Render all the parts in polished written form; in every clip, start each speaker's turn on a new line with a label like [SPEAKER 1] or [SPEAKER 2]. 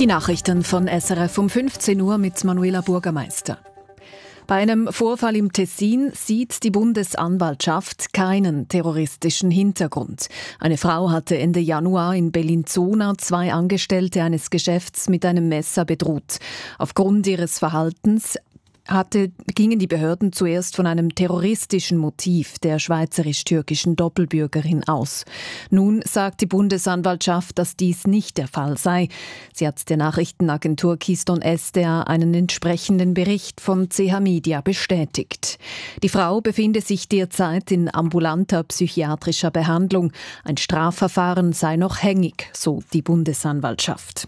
[SPEAKER 1] Die Nachrichten von SRF um 15 Uhr mit Manuela Bürgermeister. Bei einem Vorfall im Tessin sieht die Bundesanwaltschaft keinen terroristischen Hintergrund. Eine Frau hatte Ende Januar in Bellinzona 2 Angestellte eines Geschäfts mit einem Messer bedroht. Aufgrund ihres Verhaltens gingen die Behörden zuerst von einem terroristischen Motiv der schweizerisch-türkischen Doppelbürgerin aus. Nun sagt die Bundesanwaltschaft, dass dies nicht der Fall sei. Sie hat der Nachrichtenagentur Keystone SDA einen entsprechenden Bericht von CH Media bestätigt. Die Frau befinde sich derzeit in ambulanter psychiatrischer Behandlung. Ein Strafverfahren sei noch hängig, so die Bundesanwaltschaft.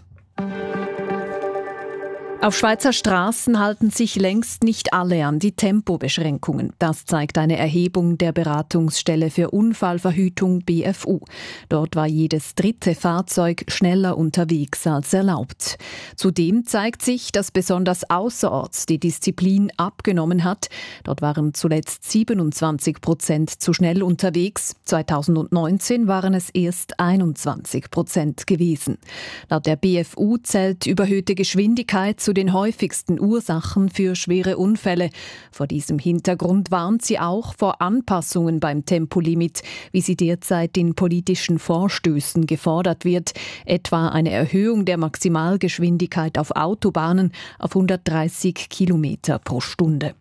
[SPEAKER 1] Auf Schweizer Straßen halten sich längst nicht alle an die Tempobeschränkungen. Das zeigt eine Erhebung der Beratungsstelle für Unfallverhütung BFU. Dort war jedes 3. Fahrzeug schneller unterwegs als erlaubt. Zudem zeigt sich, dass besonders außerorts die Disziplin abgenommen hat. Dort waren zuletzt 27% zu schnell unterwegs. 2019 waren es erst 21% gewesen. Laut der BFU zählt überhöhte Geschwindigkeit zu den häufigsten Ursachen für schwere Unfälle. Vor diesem Hintergrund warnt sie auch vor Anpassungen beim Tempolimit, wie sie derzeit in politischen Vorstößen gefordert wird, etwa eine Erhöhung der Maximalgeschwindigkeit auf Autobahnen auf 130 Kilometer pro Stunde.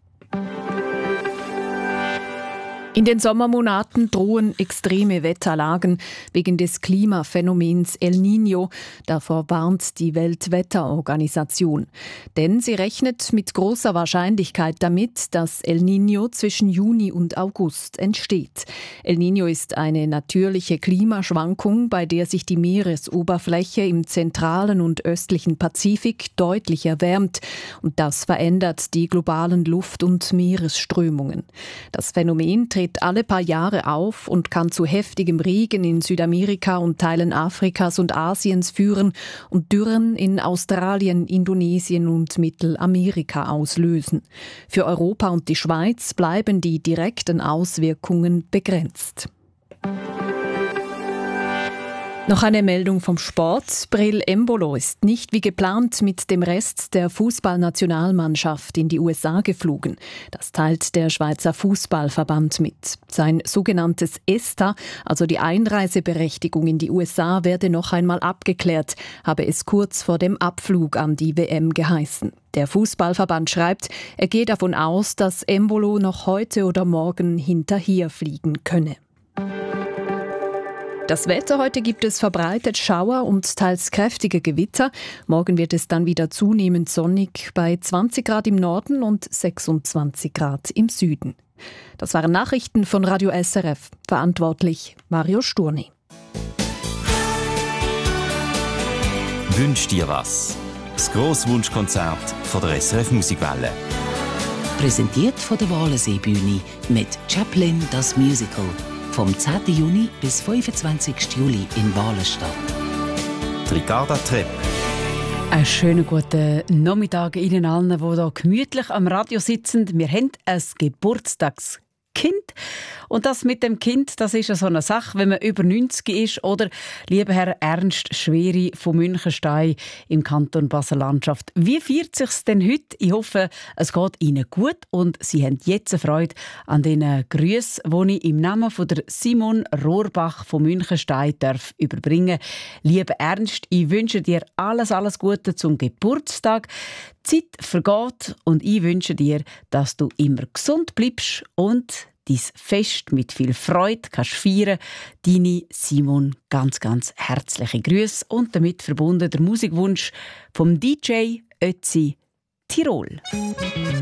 [SPEAKER 1] In den Sommermonaten drohen extreme Wetterlagen wegen des Klimaphänomens El Niño. Davor warnt die Weltwetterorganisation. Denn sie rechnet mit großer Wahrscheinlichkeit damit, dass El Niño zwischen Juni und August entsteht. El Niño ist eine natürliche Klimaschwankung, bei der sich die Meeresoberfläche im zentralen und östlichen Pazifik deutlich erwärmt. Und das verändert die globalen Luft- und Meeresströmungen. Das Phänomen tritt alle paar Jahre auf und kann zu heftigem Regen in Südamerika und Teilen Afrikas und Asiens führen und Dürren in Australien, Indonesien und Mittelamerika auslösen. Für Europa und die Schweiz bleiben die direkten Auswirkungen begrenzt. Noch eine Meldung vom Sport. Bril Embolo ist nicht wie geplant mit dem Rest der Fußballnationalmannschaft in die USA geflogen. Das teilt der Schweizer Fußballverband mit. Sein sogenanntes ESTA, also die Einreiseberechtigung in die USA, werde noch einmal abgeklärt, habe es kurz vor dem Abflug an die WM geheißen. Der Fußballverband schreibt, er gehe davon aus, dass Embolo noch heute oder morgen hinterherfliegen könne. Das Wetter: heute gibt es verbreitet Schauer und teils kräftige Gewitter. Morgen wird es dann wieder zunehmend sonnig bei 20 Grad im Norden und 26 Grad im Süden. Das waren Nachrichten von Radio SRF. Verantwortlich Mario Sturni.
[SPEAKER 2] Wünsch dir was? Das grosse Wunschkonzert von der SRF Musikwelle.
[SPEAKER 3] Präsentiert von der Walensee-Bühne mit Chaplin das Musical. Vom 10. Juni bis 25. Juli in Walenstadt.
[SPEAKER 2] Ricarda Trepp.
[SPEAKER 4] Einen schönen guten Nachmittag Ihnen allen, die hier gemütlich am Radio sitzen. Wir haben ein Geburtstagskind. Und das mit dem Kind, das ist ja so eine Sache, wenn man über 90 ist. Oder, lieber Herr Ernst Schweri von Münchenstein im Kanton Basel-Landschaft. Wie feiert es sich denn heute? Ich hoffe, es geht Ihnen gut und Sie haben jetzt eine Freude an den Grüßen, die ich im Namen von der Simon Rohrbach von Münchenstein überbringen darf. Lieber Ernst, ich wünsche dir alles Gute zum Geburtstag. Die Zeit vergeht und ich wünsche dir, dass du immer gesund bleibst und dein Fest mit viel Freude kannst feiern. Deine Simon, ganz herzliche Grüße und damit verbunden der Musikwunsch vom DJ Ötzi Tirol.